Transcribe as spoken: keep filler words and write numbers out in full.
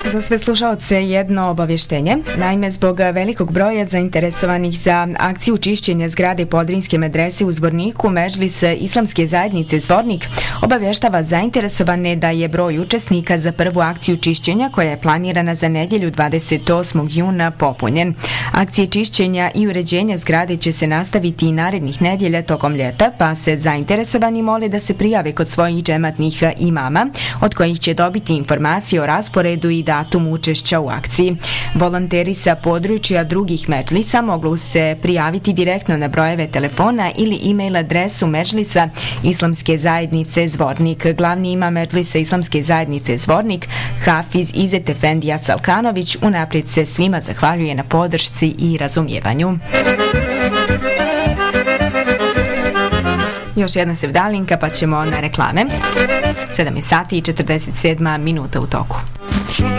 Za sve slušaoce jedno obavještenje. Naime, zbog velikog broja zainteresovanih za akciju čišćenja zgrade Podrinjske medrese u Zvorniku, Medžlis Islamske zajednice Zvornik obavještava zainteresovane da je broj učesnika za prvu akciju čišćenja, koja je planirana za nedjelju dvadeset osmog juna, popunjen. Akcije čišćenja i uređenja zgrade će se nastaviti i narednih nedjelja tokom ljeta, pa se zainteresovani mole da se prijave kod svojih džematnih imama, od kojih će dobiti informacije o rasporedu i datum učešća u akciji. Volonteri sa područja drugih medžlisa mogu se prijaviti direktno na brojeve telefona ili e-mail adresu Medžlisa Islamske zajednice Zvornik. Glavni imam Medžlisa Islamske zajednice Zvornik, Hafiz Izet Efendija Salkanović, unaprijed se svima zahvaljuje na podršci i razumijevanju. Još jedna sevdalinka pa ćemo na reklame. sedam je sati i četrdeset sedma minuta u toku.